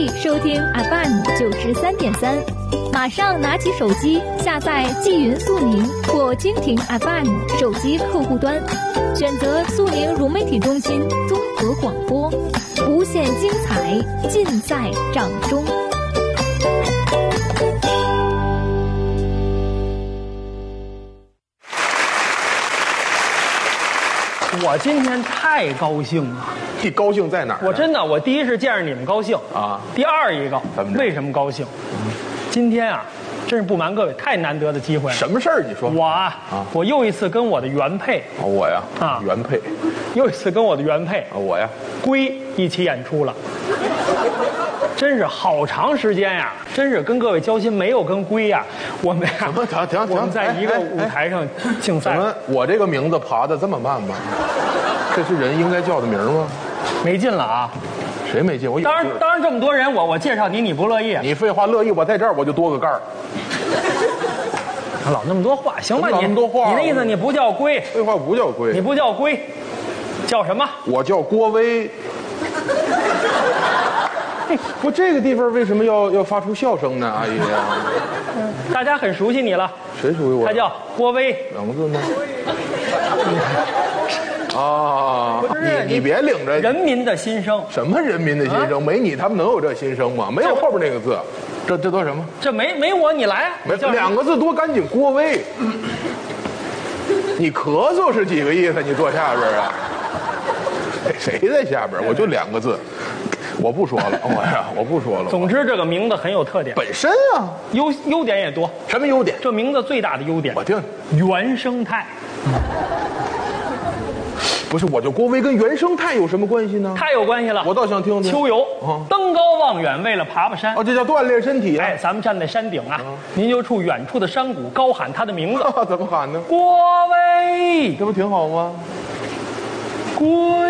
里收听 FM93.3，马上拿起手机下载纪云速宁或蜻蜓 FM 手机客户端，选择速宁融媒体中心综合广播，无限精彩尽在掌中。 我今天太高兴了。 你高兴在哪儿？ 我真的，我第一是见着你们高兴啊。 第二一个，为什么高兴？今天啊，真是不瞒各位，太难得的机会了。 什么事儿？你说。 我又一次跟我的原配我呀原配， 又一次跟我的原配我呀龟一起演出了。真是好长时间呀，真是跟各位交心，没有跟龟呀，我们呀，我们在一个舞台上竞赛。 怎么我这个名字爬得这么慢吗？这是人应该叫的名吗？ 没劲了啊！ 谁没劲？我当然这么多人，我介绍你不乐意？ 你废话，乐意！我在这儿我就多个盖儿。 老那么多话，行吧？ 老那么多话， 你的意思你不叫龟？ 废话，不叫龟。 你不叫龟，叫什么？ 我叫郭威。不，这个地方为什么要发出笑声呢，阿姨？ 大家很熟悉你了。 谁熟悉我？ 他叫郭威， 两个字吗？啊！你别领着人民的心声。 什么人民的心声？没你他们能有这心声吗？没有后边那个字，这多什么？ 这没我你来啊！ 两个字多干净，郭威。你咳嗽是几个意思？你坐下边啊？谁在下边？我就两个字。我不说了，我不说了。 总之，这个名字很有特点， 本身啊， 优点也多。 什么优点？ 这名字最大的优点， 我听， 原生态。 不是，我就郭威跟原生态有什么关系呢？ 太有关系了， 我倒想听听。 秋游，登高望远，为了爬山。 这叫锻炼身体啊！ 咱们站在山顶啊，您就冲远处的山谷高喊他的名字。 怎么喊呢？ 郭威， 这不挺好吗？ 龟，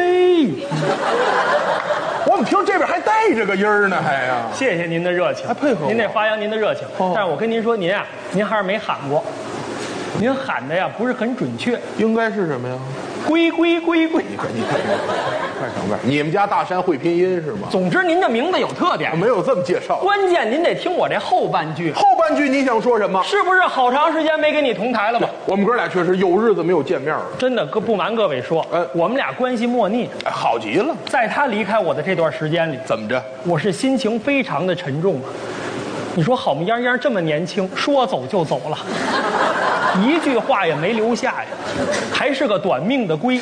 我怎么听这边还带着个音儿呢？还呀！ 谢谢您的热情， 还配合我。 您得发扬您的热情。但是我跟您说，您还是没喊过，您喊的呀不是很准确。 应该是什么呀？ 龟。 你看，快上班！你们家大山会拼音是吗？ 总之，您这名字有特点。 没有这么介绍。 关键您得听我这后半句。 后半句你想说什么？ 是不是好长时间没跟你同台了吧？ 我们哥俩确实有日子没有见面了。 真的，不瞒各位说，我们俩关系莫逆， 好极了。 在他离开我的这段时间里， 怎么着？ 我是心情非常的沉重啊。你说好么样样这么年轻，说走就走了，一句话也没留下呀，还是个短命的龟。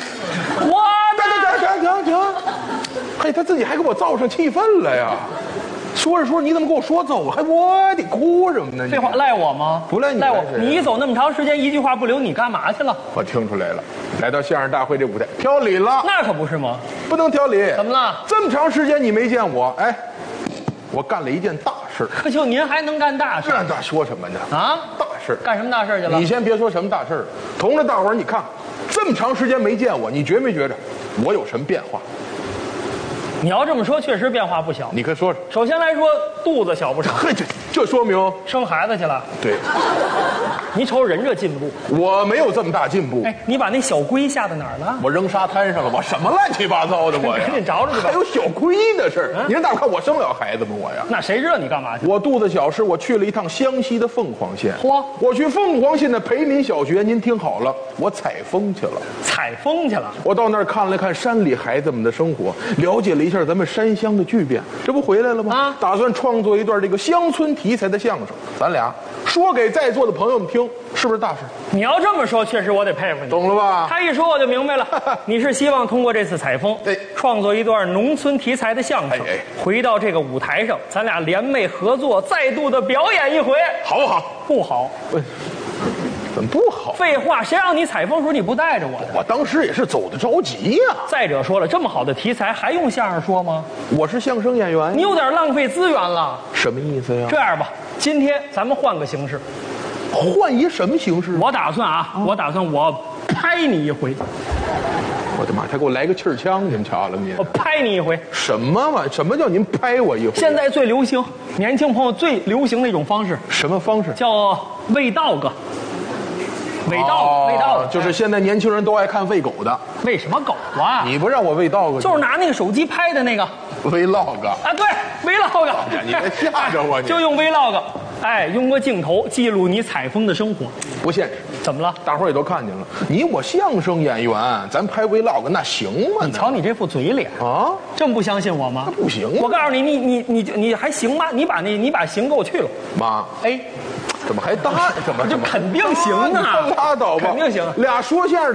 停！嘿，他自己还给我造上气氛了呀！说着说，你怎么给我说走？还我得哭什么呢？ 废话，赖我吗？ 不赖你， 赖我。你一走那么长时间，一句话不留，你干嘛去了？ 我听出来了，来到相声大会这舞台，挑理了。 那可不是吗？ 不能挑理。 怎么了？ 这么长时间你没见我，我干了一件大事。 可就您还能干大事？ 那说什么呢？ 啊， 大事。 干什么大事去了？ 你先别说什么大事，同着大伙儿，你看，这么长时间没见我，你觉没觉着我有什么变化？ 你要这么说，确实变化不小。 你可说说。 首先来说，肚子小不成。 嘿，这说明生孩子去了。 对。 你瞅人这进步， 我没有这么大进步。 你把那小龟下到哪儿了？ 我扔沙滩上了。我什么乱七八糟的我呀？ 赶紧找找去吧。 还有小龟的事儿。你让大伙看我生了孩子吗？我呀？ 那谁知道你干嘛去？ 我肚子小是我去了一趟湘西的凤凰县。我去凤凰县的培民小学，您听好了，我采风去了。 采风去了。 我到那儿看了看山里孩子们的生活，了解了一下咱们山乡的巨变。这不回来了吗？打算创作一段这个乡村题材的相声，咱俩说给在座的朋友们听，是不是大事？ 你要这么说，确实我得佩服你。 懂了吧？ 他一说我就明白了，你是希望通过这次采风，创作一段农村题材的相声，回到这个舞台上，咱俩联袂合作，再度的表演一回， 好不好？ 不好。 怎么不好？ 废话，谁让你采风时候你不带着我的？ 我当时也是走得着急呀。 再者说了，这么好的题材还用相声说吗？ 我是相声演员， 你有点浪费资源了。 什么意思呀？ 这样吧，今天咱们换个形式。 换一什么形式？ 我打算我拍你一回。 我的妈！他给我来个气儿枪，你们瞧了没？ 我拍你一回。 什么嘛？什么叫您拍我一回？ 现在最流行，年轻朋友最流行的一种方式。 什么方式？ 叫喂道个。喂道个， 就是现在年轻人都爱看喂狗的。 喂什么狗啊？ 你不让我喂道个， 就是拿那个手机拍的那个。 Vlog 啊，对 ，Vlog， 你别吓着我，你就用 Vlog， 哎，用个镜头记录你采风的生活， 不现实。 怎么了？ 大伙儿也都看见了，你我相声演员，咱拍 Vlog 那行吗？ 你瞧你这副嘴脸啊， 这么不相信我吗？ 那不行。 我告诉你，你还行吗？你把行给我去了， 妈， 哎， 怎么还搭？怎么这肯定行啊！ 拉倒吧， 肯定行。 俩说相声的。